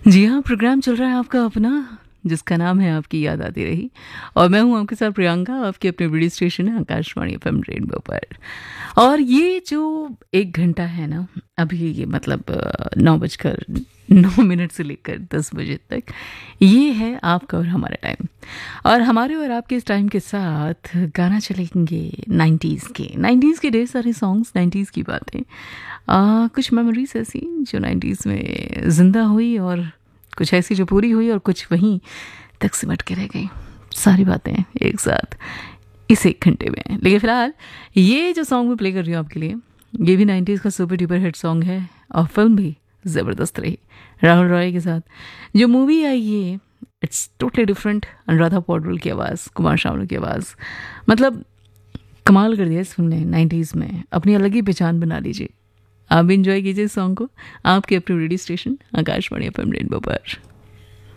जी हाँ, प्रोग्राम चल रहा है आपका अपना, जिसका नाम है आपकी याद आती रही। और मैं हूँ आपके साथ प्रियंका, आपके अपने रेडियो स्टेशन है आकाशवाणी एफएम रेनबो पर। और ये जो 1 घंटा है ना, अभी ये मतलब 9 बजकर 9 मिनट से लेकर 10 बजे तक, ये है आपका और हमारा टाइम। और हमारे और आपके इस टाइम के साथ गाना चलेंगे 90s के ढेर सारे सॉन्ग्स, 90s की बातें। कुछ मेमोरीज ऐसी जो 90s में ज़िंदा हुई, और कुछ ऐसी जो पूरी हुई, और कुछ वहीं तक सिमट के रह गई। सारी बातें एक साथ इस 1 घंटे में। लेकिन फिलहाल ये जो सॉन्ग मैं प्ले कर रही हूँ आपके लिए, ये भी 90s का सुपर डुपर हिट सॉन्ग है, और फिल्म भी ज़बरदस्त रही राहुल रॉय के साथ। जो मूवी आई ये, it's totally different. Anuradha Paudwal की आवाज़, कुमार शानू की आवाज़, मतलब कमाल कर दिया इस फिल्म ने। 90s में अपनी अलग ही पहचान बना लीजिए। आप भी इंजॉय कीजिए इस सॉन्ग को, आपके अपने radio station Akashvani FM rainbow पर।